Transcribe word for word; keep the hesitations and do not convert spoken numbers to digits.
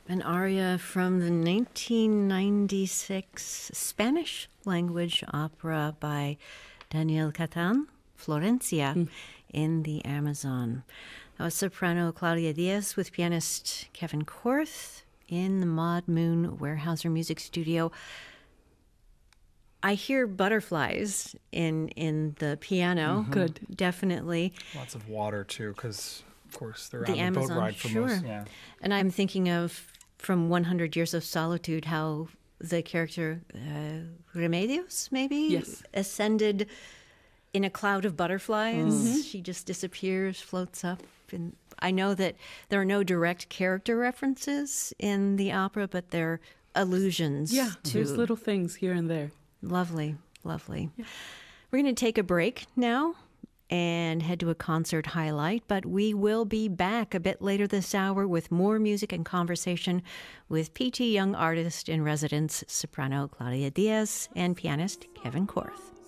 An aria from the nineteen ninety-six Spanish language opera by Daniel Catan, Florencia, mm. in the Amazon. That was soprano Claudia Diaz with pianist Kevin Korth in the Maud Moon Weyerhaeuser Music Studio. I hear butterflies in in the piano. Mm-hmm. Good. Definitely. Lots of water, too, because, of course, they're the on the Amazon, boat ride for sure. most. Yeah. And I'm thinking of, from one hundred Years of Solitude, how the character uh, Remedios, maybe? Yes. Ascended in a cloud of butterflies. Mm-hmm. She just disappears, floats up. And I know that there are no direct character references in the opera, but they're allusions yeah, to... there's little things here and there. Lovely, lovely. Yeah. We're going to take a break now and head to a concert highlight, but we will be back a bit later this hour with more music and conversation with P T Young artist in residence, soprano Claudia Diaz, and pianist Kevin Korth.